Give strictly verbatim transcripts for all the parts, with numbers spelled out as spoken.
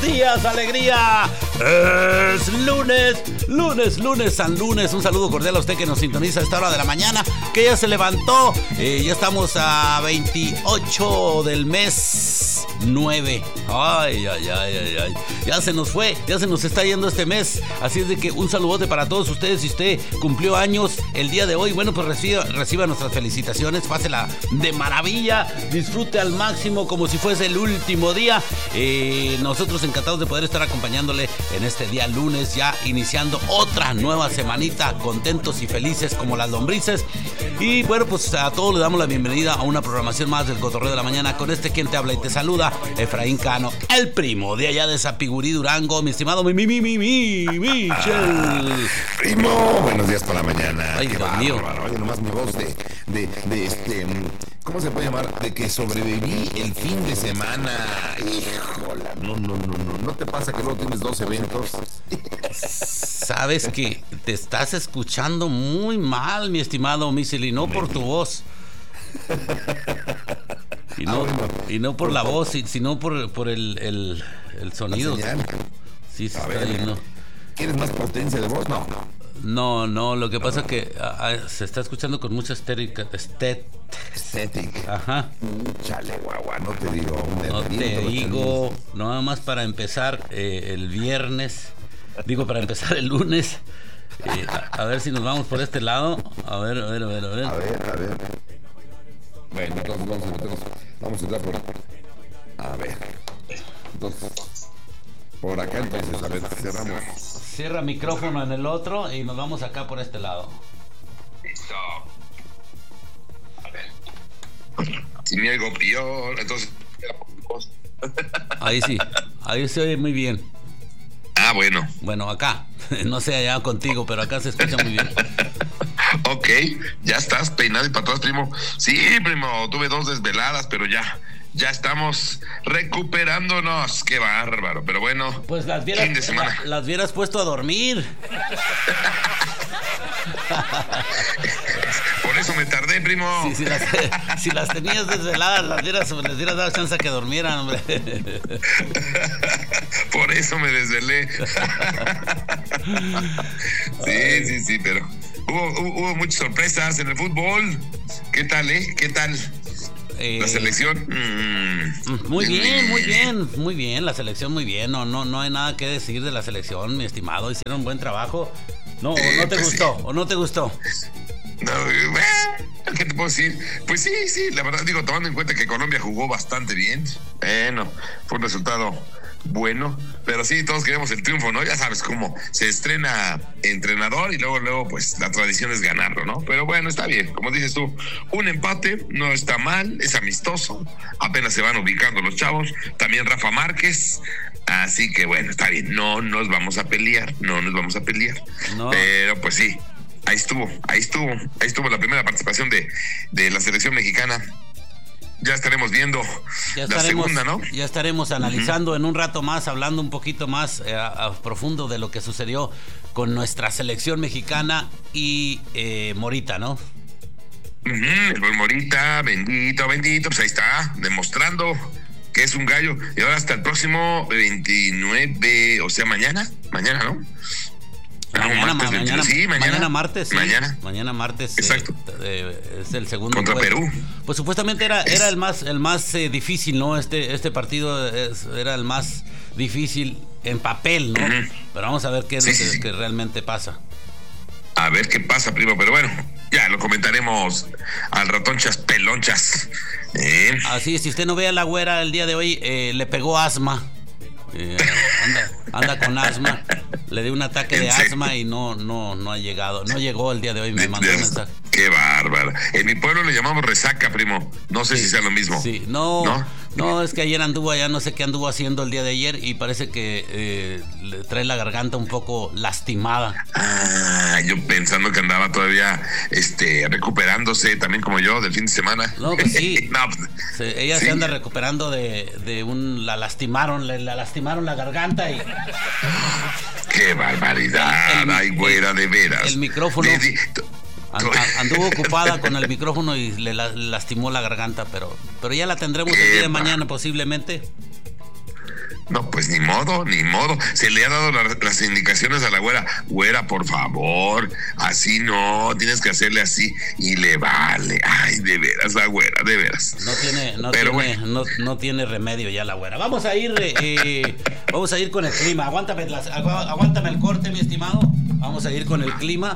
días, alegría. Es lunes, lunes, lunes, San Lunes. Un saludo cordial a usted que nos sintoniza a esta hora de la mañana, que ya se levantó. Eh, ya estamos a veintiocho del mes nueve. Ay, ay, ay, ay, ay. Ya se nos fue, ya se nos está yendo este mes. Así es de que un saludote para todos ustedes. Si usted cumplió años el día de hoy, bueno, pues reciba, reciba nuestras felicitaciones. Pásela de maravilla, disfrute al máximo como si fuese el último día. Eh, nosotros encantados de poder estar acompañándole en este día lunes, ya iniciando otra nueva semanita, contentos y felices como las lombrices. Y bueno, pues a todos le damos la bienvenida a una programación más del Cotorreo de la Mañana con este quien te habla y te saluda, Efraín Cano, el primo de allá de Zapigurí, Durango, mi estimado mi, mi, mi, mi, mi, Michel. Primo, buenos días por la mañana. Ay, Qué Dios mío. bárbaro. Oye, nomás mi voz de, de, de este, ¿cómo se puede llamar? De que sobreviví el fin de semana. Híjole, no, no, no, no. ¿No te pasa que luego tienes dos eventos? Sabes que te estás escuchando muy mal, mi estimado Michel, y no por tu voz. Y no, ah, bueno. y no por la voz, sino por, por el, el, el sonido. Sí, sí, a está ver, ahí, ¿no? ¿Quieres más potencia de voz? No, no. No, no, lo que pasa es que ah, se está escuchando con mucha estética. Estet... Estética. Ajá. Chale, guagua, no te digo. No te digo, nada más para empezar eh, el viernes, digo para empezar el lunes. Eh, a, a ver si nos vamos por este lado. A ver, a ver, a ver, a ver. A ver, a ver. Bueno, entonces vamos a meternos, vamos a entrar por. A ver. Entonces, por acá entonces, a ver, cerramos. Cierra micrófono en el otro y nos vamos acá por este lado. Listo. A ver. Si me oigo peor, entonces. Ahí sí, ahí se oye muy bien. Ah, bueno. Bueno, acá. No sé allá contigo, pero acá se escucha muy bien. Ok, ya estás peinado y para todas, primo. Sí, primo, tuve dos desveladas, pero ya. Ya estamos recuperándonos. Qué bárbaro, pero bueno. Pues las vieras, fin de semana. La, las vieras puesto a dormir. Por eso me tardé, primo. Sí, si, las, si las tenías desveladas, las vieras, les hubieras dado chance a que durmieran, hombre. Por eso me desvelé. Sí, sí, sí, pero hubo, hubo, hubo muchas sorpresas en el fútbol. ¿Qué tal, eh? ¿Qué tal? Eh, la selección mm, muy bien, muy bien, muy bien, la selección muy bien, no, no, no hay nada que decir de la selección, mi estimado, hicieron un buen trabajo. No, eh, ¿no te pues gustó? Sí. ¿O no te gustó? No, ¿qué te puedo decir? Pues sí, sí, la verdad, digo, tomando en cuenta que Colombia jugó bastante bien, bueno, fue un resultado bueno, pero sí, todos queremos el triunfo, ¿no? Ya sabes cómo se estrena entrenador y luego, luego, pues la tradición es ganarlo, ¿no? Pero bueno, está bien, como dices tú, un empate no está mal, es amistoso, apenas se van ubicando los chavos, también Rafa Márquez, así que bueno, está bien, no nos vamos a pelear, no nos vamos a pelear, no. Pero pues sí, ahí estuvo, ahí estuvo, ahí estuvo la primera participación de, de la selección mexicana. Ya estaremos viendo ya la estaremos, segunda, ¿no? Ya estaremos analizando uh-huh. en un rato más, hablando un poquito más eh, a, a profundo de lo que sucedió con nuestra selección mexicana y eh, Morita, ¿no? Uh-huh. El buen Morita, bendito, bendito, pues ahí está, demostrando que es un gallo. Y ahora hasta el próximo veintinueve, o sea, mañana, mañana, ¿no? Mañana, martes, mañana, sí, mañana, mañana martes, sí. Mañana. Mañana martes. Exacto. Eh, es el segundo contra juego. Perú. Pues supuestamente era, era el más, el más eh, difícil, ¿no? Este, este partido es, era el más difícil en papel, ¿no? Uh-huh. Pero vamos a ver qué es sí, lo que, sí, sí. que realmente pasa. A ver qué pasa, primo, pero bueno, ya lo comentaremos al ratonchas pelonchas. ¿Eh? Así es, si usted no ve a la güera el día de hoy, eh, le pegó asma. Eh, anda, anda con asma, le dio un ataque de asma y no, no, no ha llegado, no llegó el día de hoy, me mandó un mensaje. Qué bárbara. En mi pueblo le llamamos resaca, primo. No sé sí, si sea lo mismo. Sí, no, no, no, es que ayer anduvo allá, no sé qué anduvo haciendo el día de ayer y parece que eh, le trae la garganta un poco lastimada. Ah, yo pensando que andaba todavía este, recuperándose también como yo del fin de semana. No, pues sí. no, pues, se, ella sí. se anda recuperando de, de un, la lastimaron, le, la lastimaron la garganta y... ¡Qué barbaridad! El, el, Ay, güera, de veras. El micrófono... Le di... Anduvo ocupada con el micrófono y le lastimó la garganta, pero pero ya la tendremos el día de mañana posiblemente. No, pues ni modo, ni modo. Se le ha dado la, las indicaciones a la güera. Güera, por favor, así no, tienes que hacerle así. Y le vale. Ay, de veras, la güera, de veras. No tiene, no Pero tiene, bueno. no, no tiene remedio ya la güera. Vamos a ir, eh, vamos a ir con el clima. Aguántame, las, aguántame el corte, mi estimado. Vamos a ir con el clima.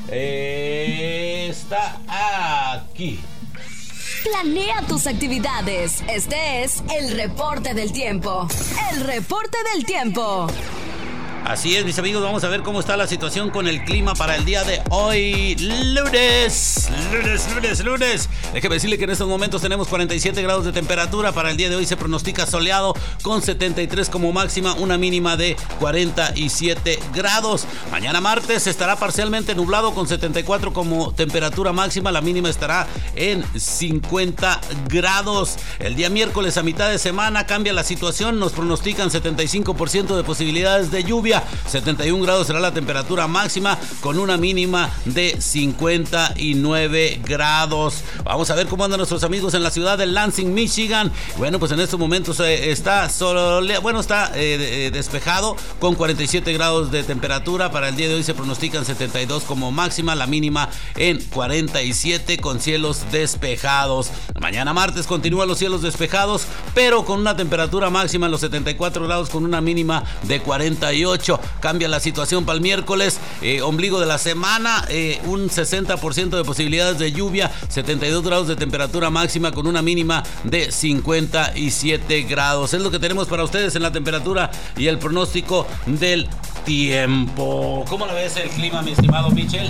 Eh, está aquí. Planea tus actividades. Este es el reporte del tiempo. El reporte del tiempo. Así es, mis amigos, vamos a ver cómo está la situación con el clima para el día de hoy, lunes, lunes, lunes, lunes. Déjeme decirle que en estos momentos tenemos cuarenta y siete grados de temperatura. Para el día de hoy se pronostica soleado con setenta y tres como máxima, una mínima de cuarenta y siete grados. Mañana martes estará parcialmente nublado con setenta y cuatro como temperatura máxima, la mínima estará en cincuenta grados. El día miércoles a mitad de semana cambia la situación, nos pronostican setenta y cinco por ciento de posibilidades de lluvia. setenta y un grados será la temperatura máxima con una mínima de cincuenta y nueve grados. Vamos a ver cómo andan nuestros amigos en la ciudad de Lansing, Michigan. Bueno, pues en estos momentos eh, está sole... bueno, está eh, despejado con cuarenta y siete grados de temperatura. Para el día de hoy se pronostican setenta y dos como máxima, la mínima en cuarenta y siete con cielos despejados. Mañana martes continúan los cielos despejados, pero con una temperatura máxima en los setenta y cuatro grados con una mínima de cuarenta y ocho. Cambia la situación para el miércoles, eh, ombligo de la semana, eh, un sesenta por ciento de posibilidades de lluvia, setenta y dos grados de temperatura máxima con una mínima de cincuenta y siete grados. Es lo que tenemos para ustedes en la temperatura y el pronóstico del tiempo. ¿Cómo lo ves el clima, mi estimado Michel?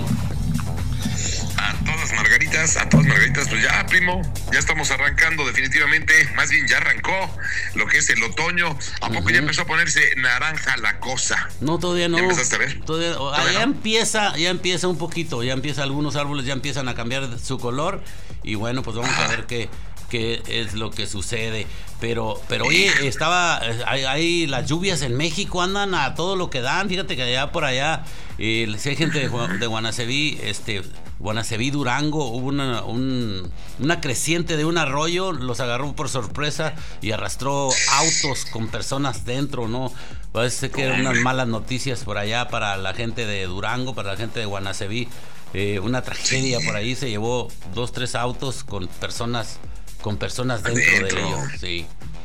A todas margaritas, a todas margaritas, pues ya, primo, ya estamos arrancando definitivamente, más bien ya arrancó lo que es el otoño. ¿A poco uh-huh. ya empezó a ponerse naranja la cosa? No, todavía no. ¿Ya empezaste a ver? Todavía, ¿Todavía ya no? empieza, ya empieza un poquito, ya empieza, algunos árboles ya empiezan a cambiar su color y bueno, pues vamos ah. a ver qué, qué es lo que sucede. Pero, pero oye, estaba, hay, hay las lluvias en México, andan a todo lo que dan. Fíjate que allá por allá, eh, si hay gente de, de Guanaceví, este, Guanaceví, Durango, hubo una, un, una creciente de un arroyo, los agarró por sorpresa y arrastró autos con personas dentro, ¿no? Parece que eran unas malas noticias por allá para la gente de Durango, para la gente de Guanaceví. Eh, una tragedia por ahí, se llevó dos, tres autos con personas con personas dentro, dentro de ellos, sí.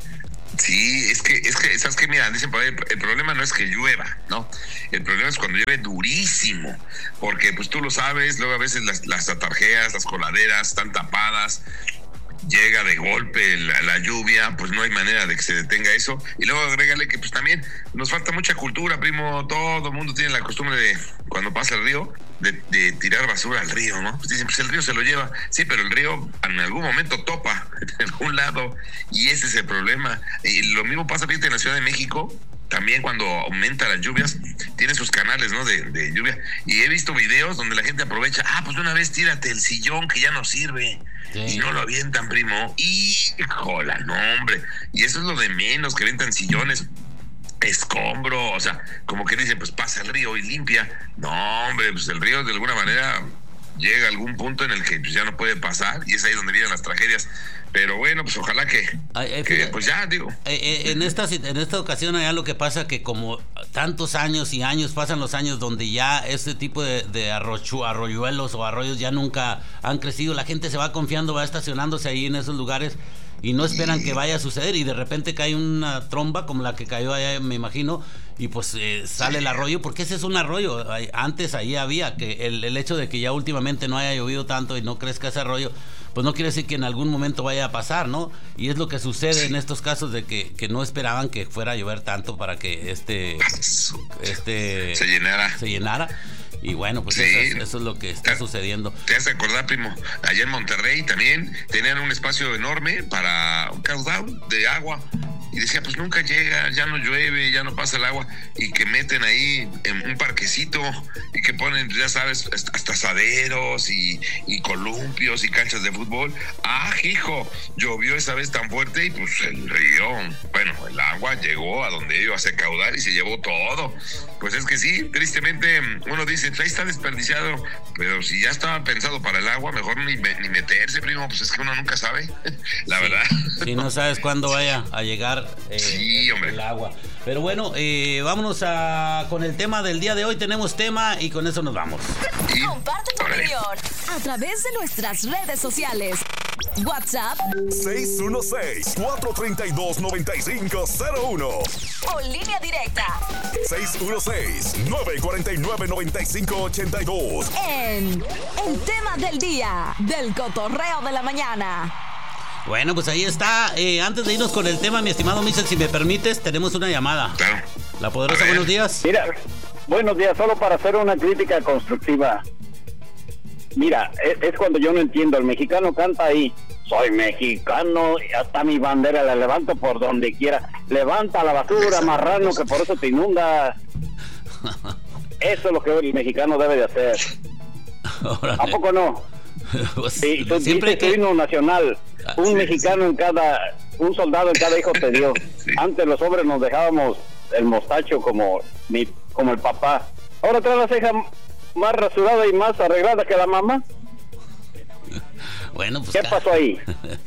Sí, es que, es que, ¿sabes qué? Mira, dicen por ahí, el problema no es que llueva, ¿no? El problema es cuando llueve durísimo, porque pues tú lo sabes, luego a veces las, las atarjeas, las coladeras están tapadas, llega de golpe la, la lluvia, pues no hay manera de que se detenga eso. Y luego agrégale que pues también nos falta mucha cultura, primo. Todo el mundo tiene la costumbre de, cuando pasa el río, de, de tirar basura al río, ¿no? Pues dicen, pues el río se lo lleva. Sí, pero el río en algún momento topa en algún lado y ese es el problema. Y lo mismo pasa, fíjate, en la Ciudad de México. También cuando aumenta las lluvias, tiene sus canales, ¿no? De, de lluvia. Y he visto videos donde la gente aprovecha, ah, pues de una vez tírate el sillón que ya no sirve. Sí. Y no lo avientan, primo. Híjola, no, hombre. Y eso es lo de menos, que avientan sillones, escombro, o sea, como que dicen, pues pasa el río y limpia. No, hombre, pues el río de alguna manera llega a algún punto en el que pues, ya no puede pasar y es ahí donde vienen las tragedias. Pero bueno, pues ojalá que, ay, ay, que fíjate, pues ya, digo. Eh, en, esta, en esta ocasión allá lo que pasa que como tantos años y años, pasan los años donde ya este tipo de, de arrochu, arroyuelos o arroyos ya nunca han crecido, la gente se va confiando, va estacionándose ahí en esos lugares y no esperan que vaya a suceder y de repente cae una tromba como la que cayó allá, me imagino, y pues eh, sale sí. el arroyo, porque ese es un arroyo. Antes ahí había que el, el hecho de que ya últimamente no haya llovido tanto y no crezca ese arroyo, pues no quiere decir que en algún momento vaya a pasar, ¿no? Y es lo que sucede sí. en estos casos de que, que no esperaban que fuera a llover tanto para que este este se llenara. Se llenara. Y bueno, pues sí. eso, es, eso es lo que está te, sucediendo. Te has de acordar, primo, allá en Monterrey también tenían un espacio enorme para un caudal de agua y decía, pues nunca llega, ya no llueve, ya no pasa el agua, y que meten ahí en un parquecito y que ponen, ya sabes, hasta asaderos y, y columpios y canchas de fútbol. Ah, hijo, llovió esa vez tan fuerte y pues el río, bueno, el agua llegó a donde iba a ser caudal y se llevó todo. Pues es que sí, tristemente uno dice, ahí está desperdiciado, pero si ya estaba pensado para el agua, mejor ni, ni meterse, primo, pues es que uno nunca sabe, la sí, verdad. Si no sabes cuándo vaya a llegar filtrar eh, Sí, hombre. el agua. Pero bueno, eh, vámonos a, con el tema del día de hoy. Tenemos tema y con eso nos vamos. Y- Comparte tu Órale. opinión a través de nuestras redes sociales. WhatsApp seis uno seis, cuatro tres dos, nueve cinco cero uno. o línea directa seis uno seis, nueve cuatro nueve, nueve cinco ocho dos. en el tema del día del cotorreo de la mañana. Bueno, pues ahí está. Eh, antes de irnos con el tema, mi estimado Michel, si me permites, tenemos una llamada. Claro. La Poderosa, A ver. buenos días. Mira, buenos días, solo para hacer una crítica constructiva. Mira, es, es cuando yo no entiendo, el mexicano canta ahí, soy mexicano, y hasta mi bandera la levanto por donde quiera. Levanta la basura, marrano, que por eso te inunda. Eso es lo que el mexicano debe de hacer. Órale. ¿A poco no? Pues, Sí, tú siempre dices tu que... himno nacional, un sí, mexicano en cada, un soldado en cada hijo te dio. Sí. Antes los hombres nos dejábamos el mostacho como mi, como el papá. Ahora trae la ceja más rasurada y más arreglada que la mamá. Bueno, pues... ¿Qué ca- pasó ahí?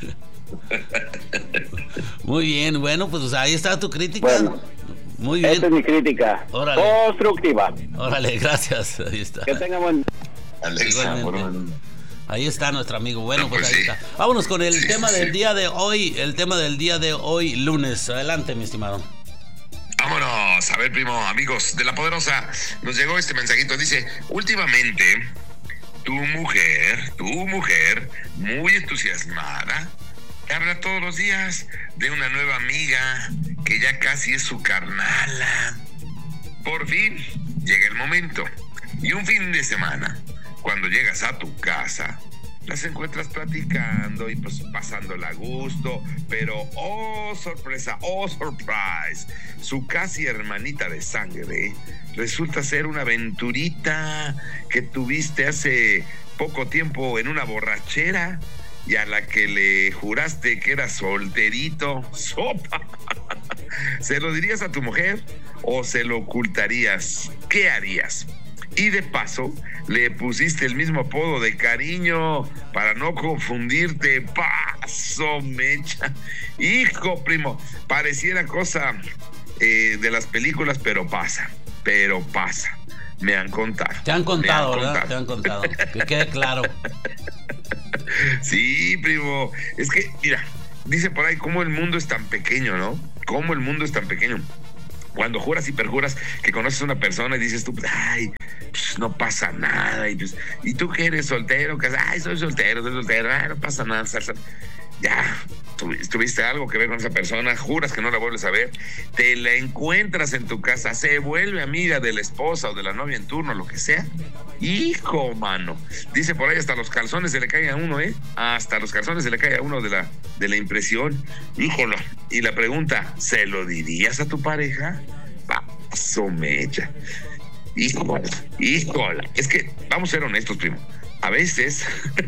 Muy bien, bueno, pues ahí está tu crítica. Bueno, Muy esta es bien. mi crítica. Órale. Constructiva. Órale, gracias. Ahí está. Que tengan buen... Alexa, Igualmente. bueno. Ahí está nuestro amigo. Bueno, No, pues, pues ahí sí. está. Vámonos con el Sí, tema sí, del sí. día de hoy. El tema del día de hoy, lunes. Adelante, mi estimado. Vámonos, a ver, primo, amigos de La Poderosa, nos llegó este mensajito, dice, últimamente, tu mujer, tu mujer, muy entusiasmada, te habla todos los días de una nueva amiga que ya casi es su carnala. Por fin, llega el momento, y un fin de semana, cuando llegas a tu casa, las encuentras platicando y pues pasándola a gusto, pero oh sorpresa, oh surprise, su casi hermanita de sangre resulta ser una aventurita que tuviste hace poco tiempo en una borrachera y a la que le juraste que era solterito. ¡Sopa! ¿Se lo dirías a tu mujer o se lo ocultarías? ¿Qué harías? Y de paso, le pusiste el mismo apodo de cariño para no confundirte. Paso, mecha. Hijo, primo, pareciera cosa eh, de las películas, pero pasa, pero pasa. Me han contado. Te han contado, Me han ¿verdad? Te han contado. Que quede claro. Sí, primo. Es que, mira, dice por ahí cómo el mundo es tan pequeño, ¿no? Cómo el mundo es tan pequeño. Cuando juras y perjuras que conoces a una persona y dices tú, ay, pues, no pasa nada. Y, pues, ¿y tú que eres soltero? Que, ay, soy soltero, soy soltero. Ay, no pasa nada. Salsa. Ya, tu- tuviste algo que ver con esa persona, juras que no la vuelves a ver, te la encuentras en tu casa, se vuelve amiga de la esposa o de la novia en turno, lo que sea. Hijo, mano. Dice por ahí, hasta los calzones se le cae a uno, ¿eh? Hasta los calzones se le cae a uno de la, de la impresión. Híjolo. Y la pregunta, ¿se lo dirías a tu pareja? Paso mecha. Híjole, híjole. Es que, vamos a ser honestos, primo. A veces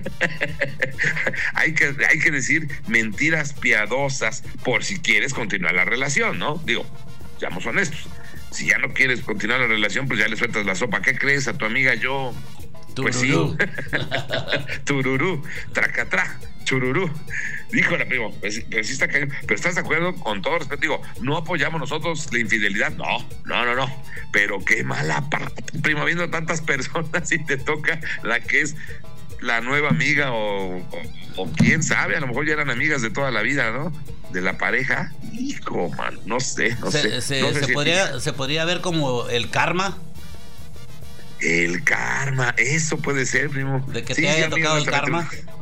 hay que, hay que decir mentiras piadosas por si quieres continuar la relación, ¿no? Digo, seamos honestos. Si ya no quieres continuar la relación, pues ya le sueltas la sopa. ¿Qué crees a tu amiga? Yo... Pues sí. Tururú. Tururú, tracatrá, chururú. Híjole, primo, pues, pero sí está cañón. Pero estás de acuerdo, con todo respeto, digo, no apoyamos nosotros la infidelidad, no, no, no, no. Pero qué mala parte, primo, viendo tantas personas y te toca la que es la nueva amiga o, o, o quién sabe, a lo mejor ya eran amigas de toda la vida, ¿no? De la pareja. Hijo, man, no sé, no Se, sé. se- no sé se si- podría, se podría ver como el karma El karma, eso puede ser, primo. de que Sí, te sí, haya amigo, tocado el honestamente, karma.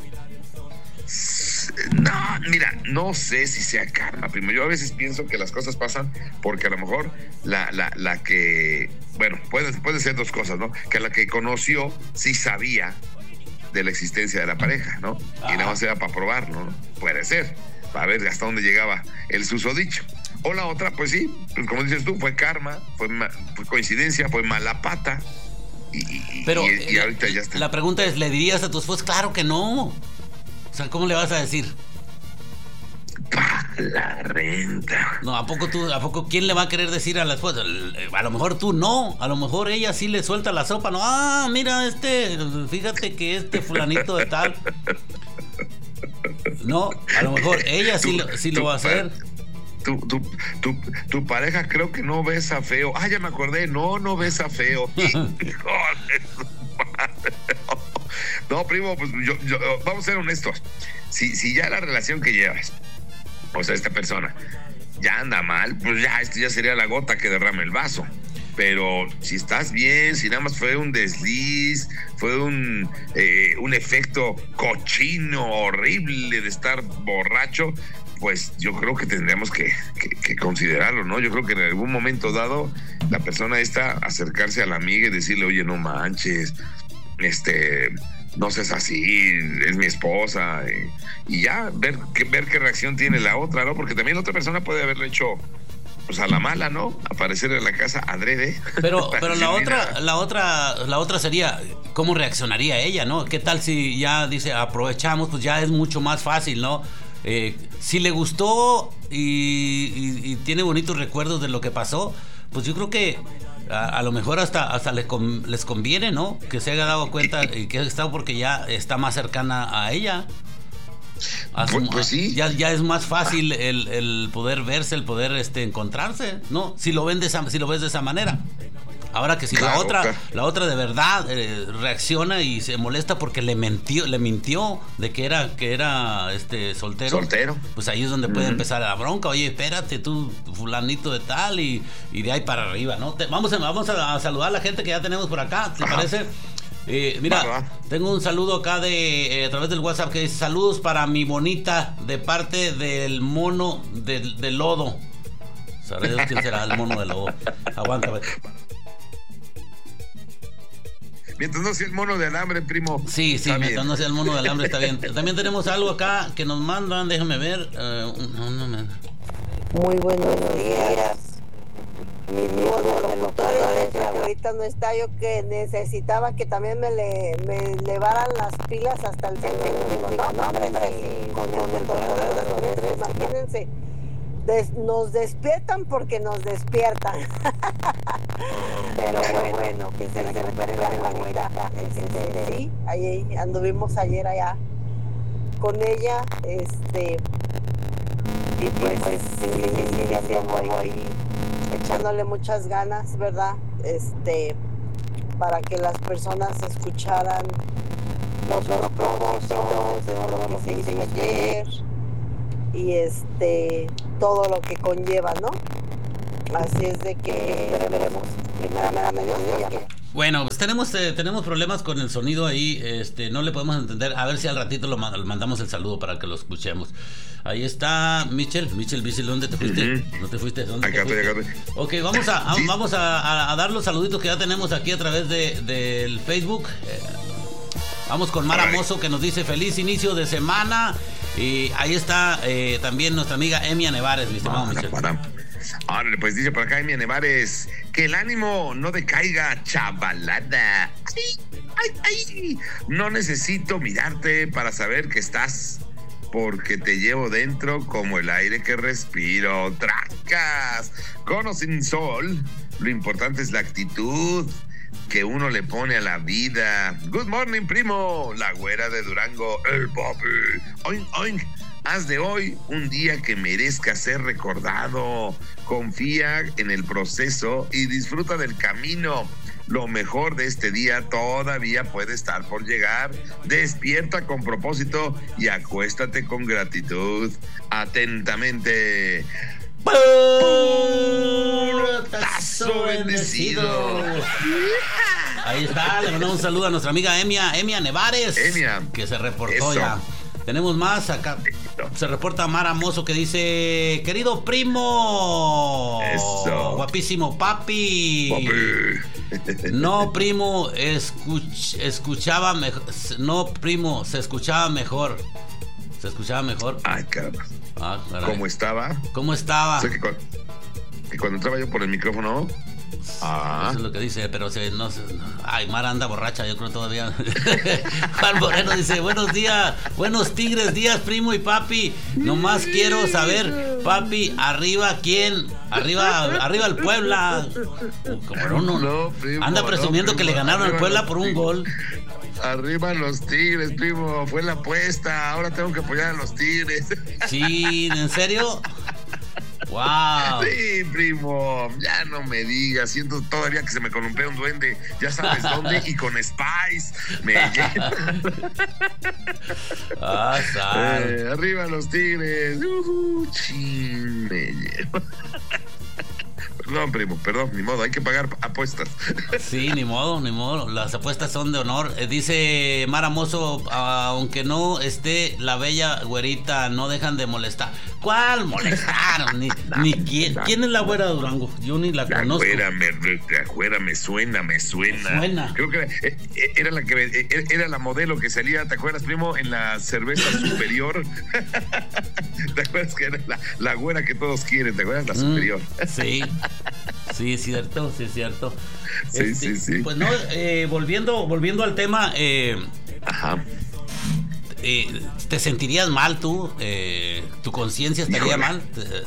No, mira, no sé si sea karma, primo. Yo a veces pienso que las cosas pasan porque a lo mejor la, la, la que, bueno, puede, puede ser dos cosas, ¿no? Que la que conoció sí sabía de la existencia de la pareja, ¿no? Y nada más era para probarlo, ¿no? Puede ser, para ver hasta dónde llegaba el susodicho. O la otra, pues sí, pues como dices tú, fue karma, fue, ma- fue coincidencia, fue mala pata. Y, y- Pero y, y eh, ahorita ya está. la pregunta es, ¿le dirías a tu esposa? Claro que no. O sea, ¿cómo le vas a decir? Pa' la renta. No, ¿a poco tú, a poco quién le va a querer decir a la esposa? A lo mejor tú no, a lo mejor ella sí le suelta la sopa, no, ah, mira este, fíjate que este fulanito de tal. No, a lo mejor ella sí, Tú- lo, sí tú, lo va a hacer. Tu, tu, tu, tu pareja creo que no besa feo. Ah, ya me acordé, no, no besa feo. No, primo, pues yo, yo, vamos a ser honestos. Si, si ya la relación que llevas, o sea, esta persona, ya anda mal, pues ya, esto ya sería la gota que derrama el vaso. Pero si estás bien, si nada más fue un desliz, fue un, eh, un efecto cochino, horrible de estar borracho, pues yo creo que tendríamos que, que, que considerarlo, ¿no? Yo creo que en algún momento dado, la persona esta acercarse a la amiga y decirle, oye, no manches, este, no seas así, es mi esposa, eh, y ya ver, que, ver qué reacción tiene la otra, ¿no? Porque también la otra persona puede haberlo hecho, pues a la mala, ¿no? Aparecer en la casa adrede. Pero, pero la otra, la otra, la otra sería cómo reaccionaría ella, ¿no? ¿Qué tal si ya dice aprovechamos? Pues ya es mucho más fácil, ¿no? Eh, si le gustó y, y, y tiene bonitos recuerdos de lo que pasó, pues yo creo que a, a lo mejor hasta, hasta les, con, les conviene, ¿no? Que se haya dado cuenta y que ha estado porque ya está más cercana a ella. A su, pues, pues sí. Ya, ya es más fácil el, el poder verse, el poder este, encontrarse, ¿no? Si lo ven de esa, si lo ves de esa manera. Ahora que si claro, la otra, claro. la otra de verdad eh, reacciona y se molesta porque le mintió, le mintió de que era, que era este soltero. Soltero. Pues ahí es donde puede uh-huh. empezar la bronca. Oye, espérate tú, fulanito de tal, y, y de ahí para arriba, ¿no? Te, vamos a, vamos a, a saludar a la gente que ya tenemos por acá, ¿te Ajá. parece? Eh, mira, va, va. tengo un saludo acá de eh, a través del WhatsApp que dice: saludos para mi bonita de parte del mono del de lodo. ¿Sabrá Dios quién será el mono de lodo? Aguanta. Mientras no sea el mono de alambre, primo. Sí, sí, mientras bien. no sea el mono de alambre está bien. También tenemos algo acá que nos mandan, déjame ver. Uh, no, no me... Muy buenos días. Mi nuevo locutor ahorita no está, yo que necesitaba que también me le me elevaran las pilas hasta el centro. No, hombre, con el motor, imagínense. Des, nos despiertan porque nos despiertan. Pero bueno, bueno, que se recupere la agüita. Sí, ahí anduvimos ayer allá con ella, este, y pues, pues sí, sí, sí, sí, sí, echándole muchas ganas, ¿verdad? Este, para que las personas escucharan los propósitos de lo que se hizo ayer y este todo lo que conlleva, ¿no? Así es de que veremos primeramente. Bueno, pues tenemos eh, tenemos problemas con el sonido ahí, este, no le podemos entender. A ver si al ratito lo mandamos el saludo para que lo escuchemos. Ahí está Michel, Michel Bici, ¿dónde te fuiste? Uh-huh. ¿No te fuiste? ¿Dónde acá te fuiste? Estoy, acá estoy. Ok, vamos a, a ¿Sí? vamos a, a, a dar los saluditos que ya tenemos aquí a través de del Facebook. Eh, vamos con Mara Mozo, que nos dice feliz inicio de semana. Y ahí está eh, también nuestra amiga Emia Nevares, mi estimado Michel. Ahora, pues dice por acá Emia Nevares, que el ánimo no decaiga, chavalada. Ay, ay, ay. No necesito mirarte para saber que estás, porque te llevo dentro como el aire que respiro. Tracas, con o sin sol, lo importante es la actitud que uno le pone a la vida. Good morning, primo. La güera de Durango, el papi. Oink, oink. Haz de hoy un día que merezca ser recordado. Confía en el proceso y disfruta del camino. Lo mejor de este día todavía puede estar por llegar. Despierta con propósito y acuéstate con gratitud. Atentamente, Tazo bendecido. Ahí está, le mandamos un saludo a nuestra amiga Emia, Emia Nevares, Emia, que se reportó eso. ya. Tenemos más acá. Se reporta Mara Mozo que dice: querido primo, eso. Guapísimo papi. Papi. No, primo, escuch, escuchaba mejor. No, primo, se escuchaba mejor. Se escuchaba mejor. Ay, caramba. Ah, ¿Cómo estaba? ¿Cómo estaba? O sea, que, cuando, que cuando entraba yo por el micrófono. Ah. Eso es lo que dice, pero se, no, se, no. Ay, Mara anda borracha, yo creo todavía. Juan Moreno dice: buenos días, buenos tigres días, primo y papi. Nomás quiero saber, papi, arriba quién, arriba, arriba el Puebla. Uh, como no, no, no primo, anda presumiendo no, primo, que le ganaron al Puebla por un gol. Arriba los Tigres, primo, fue la apuesta, ahora tengo que apoyar a los Tigres. Sí, ¿en serio? Wow. Sí, primo, ya no me digas, siento todavía que se me columpea un duende, ya sabes dónde, y con Spice me llena. Ah, sal. Eh, arriba los Tigres. Uh, chin, me llena. Perdón, primo, perdón, ni modo, hay que pagar apuestas. Sí, ni modo, ni modo, las apuestas son de honor. Eh, dice Mara Mozo, aunque no esté la bella güerita, no dejan de molestar. ¿Cuál molestar? ni, ni quién, ¿quién es la güera de Durango? Yo ni la, La conozco. güera me, la güera me suena, me suena. Suena. Creo que eh, eh, era la que eh, era la modelo que salía, ¿te acuerdas, primo? En la cerveza superior. ¿Te acuerdas que era la, la güera que todos quieren? ¿Te acuerdas? La superior. Mm, sí. Sí, es cierto, sí, es cierto. Sí, este, sí, sí. Pues no, eh, volviendo, volviendo al tema, eh, Ajá. eh, ¿te sentirías mal tú? Eh, ¿Tu conciencia estaría Híjole. mal?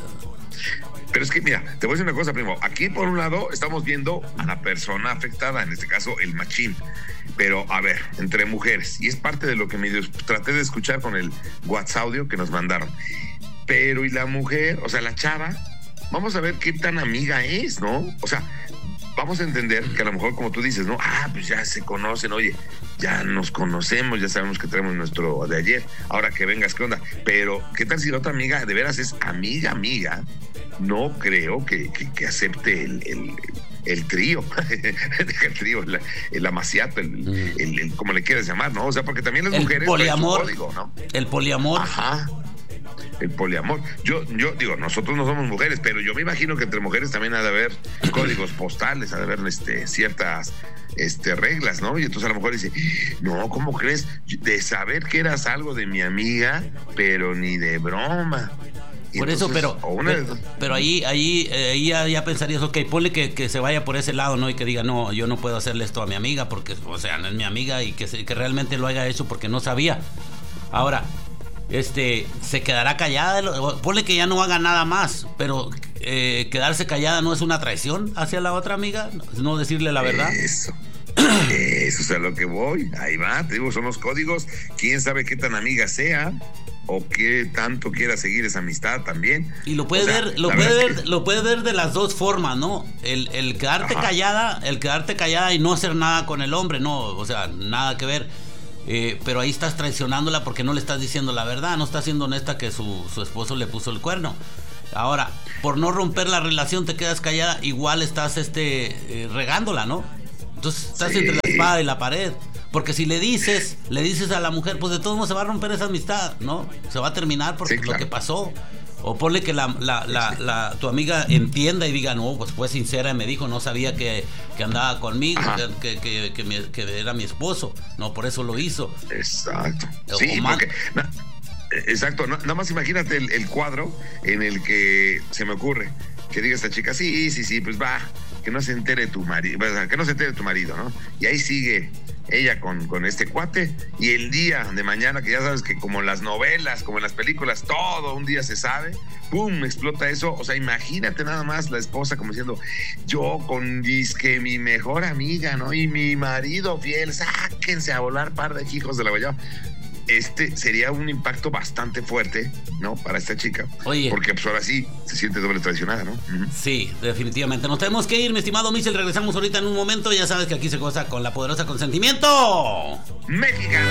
Pero es que, mira, te voy a decir una cosa, primo. Aquí, por un lado, estamos viendo a la persona afectada, en este caso, el machín. Pero, a ver, entre mujeres. Y es parte de lo que medio traté de escuchar con el WhatsApp audio que nos mandaron. Pero, ¿y la mujer? O sea, la chava, vamos a ver qué tan amiga es, ¿no? O sea, vamos a entender que a lo mejor, como tú dices, ¿no? Ah, pues ya se conocen, oye, ya nos conocemos, ya sabemos que tenemos nuestro de ayer. Ahora que vengas, ¿qué onda? Pero, ¿qué tal si la otra amiga de veras es amiga, amiga? No creo que, que, que acepte el, el, el trío, el trío, el, el amaciato, el, el, el, como le quieras llamar, ¿no? O sea, porque también las El mujeres poliamor. traen su código, ¿no? El poliamor. Ajá. El poliamor. Yo, yo digo, nosotros no somos mujeres, pero yo me imagino que entre mujeres también ha de haber códigos postales, ha de haber este, ciertas este, reglas, ¿no? Y entonces a lo mejor dice, no, ¿cómo crees? De saber que eras algo de mi amiga, pero ni de broma. Y Por entonces, eso, pero, una pero, pero ahí, ahí, eh, ahí ya, ya pensarías, ok, ponle que, que se vaya por ese lado, ¿no? Y que diga, no, yo no puedo hacerle esto a mi amiga porque, o sea, no es mi amiga y que, se, que realmente lo haya hecho porque no sabía. Ahora, este, se quedará callada, ponle que ya no haga nada más, pero eh, quedarse callada no es una traición hacia la otra amiga, no decirle la verdad. Eso. Eso es a lo que voy. Ahí va, te digo, son los códigos. Quién sabe qué tan amiga sea o qué tanto quiera seguir esa amistad también. Y lo puede o sea, ver, lo puede ver, que... lo puede ver de las dos formas, ¿no? El, el quedarte Ajá. callada, el quedarte callada y no hacer nada con el hombre, no, o sea, nada que ver. Eh, pero ahí estás traicionándola porque no le estás diciendo la verdad, no estás siendo honesta que su, su esposo le puso el cuerno. Ahora, por no romper la relación te quedas callada, igual estás este eh, regándola, ¿no? Entonces estás sí. entre la espada y la pared. Porque si le dices, le dices a la mujer, pues de todos modos se va a romper esa amistad, ¿no? Se va a terminar porque sí, claro. lo que pasó. O ponle que la, la, la, sí. la, tu amiga entienda y diga, no, pues fue sincera y me dijo, no sabía que, que andaba conmigo, que, que, que, que, que era mi esposo. No, por eso lo hizo. Exacto. O, sí, o porque... Na, exacto. No, nada más imagínate el, el cuadro en el que se me ocurre que diga esta chica, sí, sí, sí, pues va, que no se entere tu marido, que no se entere tu marido, ¿no? Y ahí sigue ella con, con este cuate, y el día de mañana, que ya sabes que como en las novelas, como en las películas, todo un día se sabe, ¡pum!, explota eso. O sea, imagínate nada más la esposa como diciendo, yo con disque mi mejor amiga, ¿no? Y mi marido fiel, sáquense a volar par de hijos de la guayaba. Este sería un impacto bastante fuerte, ¿no? Para esta chica. Oye. Porque pues ahora sí se siente doble traicionada, ¿no? Uh-huh. Sí, definitivamente. Nos tenemos que ir, mi estimado Michel. Regresamos ahorita en un momento. Ya sabes que aquí se goza con la poderosa consentimiento mexicana.